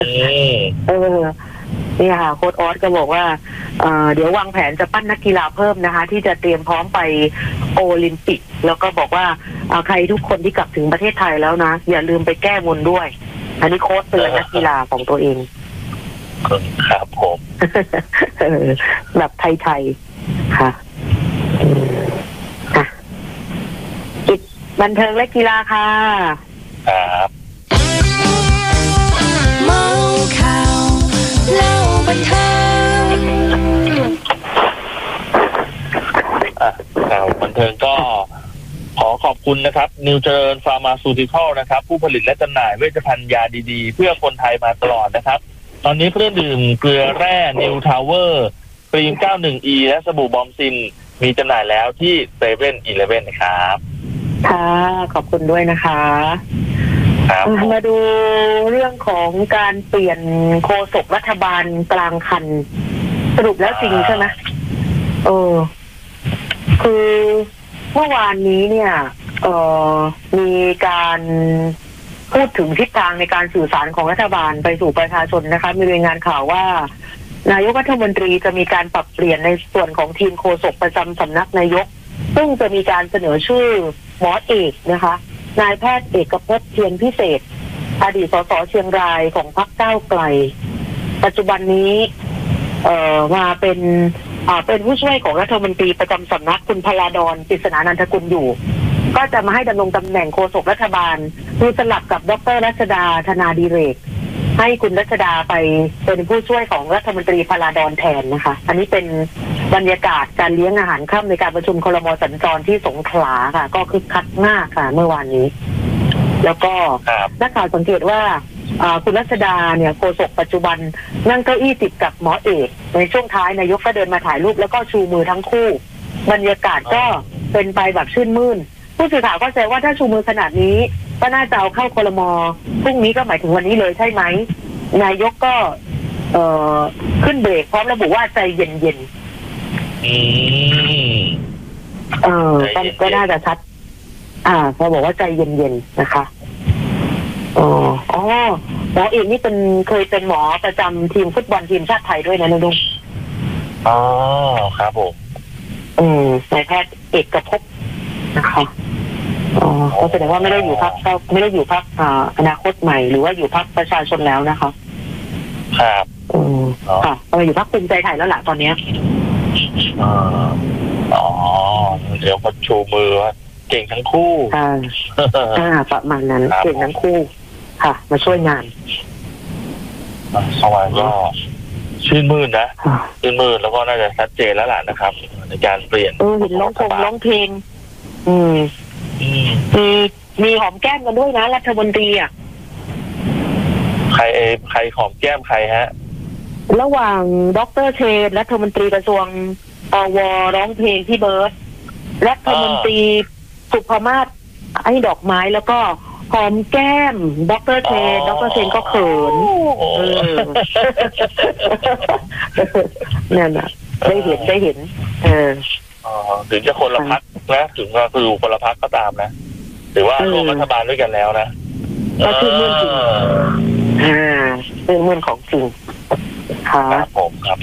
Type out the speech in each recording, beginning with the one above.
นี่ค่ะโค้ชออสก็บอกว่าเดี๋ยววางแผนจะปั้นนักกีฬาเพิ่มนะคะที่จะเตรียมพร้อมไปโอลิมปิกแล้วก็บอกว่าใครทุกคนที่กลับถึงประเทศไทยแล้วนะอย่าลืมไปแก้บนด้วยอันนี้โค้ชเตือนนักกีฬาของตัวเองครับผมแบบไทยๆค่ะกิจบันเทิงและกีฬาค่ะครับเมาข่าวเล่าบันเทิงข่าวบันเทิงก็ขอขอบคุณนะครับนิวเจริญฟาร์มาซูติคอลนะครับผู้ผลิตและจำหน่ายเวชภัณฑ์ยาดีๆเพื่อคนไทยมาตลอดนะครับตอนนี้เครื่องดื่มเกลือแร่นิวทาวเวอร์ครีม 91E และสบู่บอมซินมีจำหน่ายแล้วที่เซเว่นอีเลฟเว่นนะครับค่ะขอบคุณด้วยนะคะมาดูเรื่องของการเปลี่ยนโฆษกรัฐบาลกลางคันสรุปแล้วจริงใช่ไหมคือเมื่อวานนี้เนี่ยมีการพูดถึงทิศทางในการสื่อสารของรัฐบาลไปสู่ประชาชนนะคะมีรายงานข่าวว่านายกรัฐมนตรีจะมีการปรับเปลี่ยนในส่วนของทีมโฆษกประจำสำนักนายกซึ่งจะมีการเสนอชื่อหมอเอกนะคะนายแพทย์เอกภพเทียนพิเศษอดีตสสเชียงรายของพรรคก้าวไกลปัจจุบันนี้มาเป็นผู้ช่วยของรัฐมนตรีประจำสำนักคุณพลาดรปริศนานันทกุลอยู่ก็จะมาให้ดำรงตำแหน่งโฆษกรัฐบาลคือสลับกับดร.รัชดาธนาดิเรกให้คุณรัชดาไปเป็นผู้ช่วยของรัฐมนตรีพลาดรแทนนะคะอันนี้เป็นบรรยากาศการเลี้ยงอาหารค่ำในการประชุมครม.สัญจรที่สงขลาค่ะก็คึกคักมากค่ะเมื่อวานนี้แล้วก็นักข่าวสังเกตว่าคุณรัชดาเนี่ยโฆษกปัจจุบันนั่งเก้าอี้ติดกับหมอเอกในช่วงท้ายนายกก็เดินมาถ่ายรูปแล้วก็ชูมือทั้งคู่บรรยากาศก็เป็นไปแบบชื่นมื่นผู้สื่อข่าวก็แซวว่าถ้าชูมือขนาดนี้ก็น่าจะเอาเข้าครม.พรุ่งนี้ก็หมายถึงวันนี้เลยใช่ไหมนายกก็ขึ้นเบรกพร้อมระบุว่าใจเย็นๆก็น่าจะชัดเขาบอกว่าใจเย็นๆนะคะหมอเอกนี่เคยเป็นหมอประจำทีมฟุตบอลทีมชาติไทยด้วยนะลุงครับผมนายแพทย์เอกภพนะคะก็แสดงว่าไม่ได้อยู่พรรคอนาคตใหม่หรือว่าอยู่พรรคประชาชนแล้วนะคะครับค่ะมาอยู่พรรคภูมิใจไทยแล้วล่ะตอนนี้เดี๋ยวก็ชูมือว่าเก่งทั้งคู่ประมาณนั้นเก่งทั้งคู่ค่ะมาช่วยงานสวรรค์ก็ชื่นมื่นนะชื่นมื่นแล้วก็น่าจะชัดเจนแล้วล่ะนะครับในการเปลี่ยนเห็นร้องเพลงมีหอมแก้มกันด้วยนะรัฐมนตรีใครหอมแก้มใครฮะระหว่างดร.เชษรัฐมนตรีกระทรวงร้องเพลงที่เบิร์ดรัฐมนตรีสุภมาศให้ดอกไม้แล้วก็หอมแก้มดร.เชษดร.เชษก็เขินนั่นน่ะได้เห็นถึงจะคนละพรรคนะถึงก็คือคนละพรรคก็ตามนะหรือว่ารวมรัฐบาลด้วยกันแล้วนะก็คือมื่นจริงเป็นมื่นของจริงครับผมค่ะ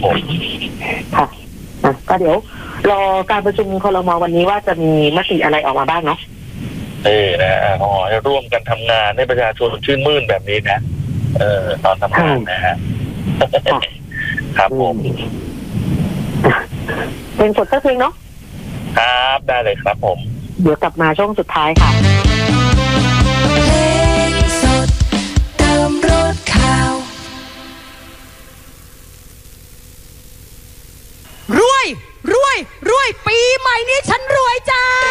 ก็เดี๋ยวรอการประชุมครม.วันนี้ว่าจะมีมติอะไรออกมาบ้างเนาะนะขอให้ร่วมกันทำงานให้ประชาชนชื่นมื่นแบบนี้นะตอนทำงานนะฮะครับผมเพลงสดสักเพลงเนาะครับได้เลยครับผมเดี๋ยวกลับมาช่วงสุดท้ายค่ะเพลงสดเติมรสข่าวรวยปีใหม่นี้ฉันรวยจ้า